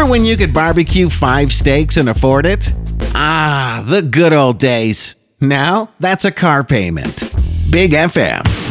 Remember when you could barbecue 5 steaks and afford it? Ah, the good old days. Now, that's a car payment. Big FM.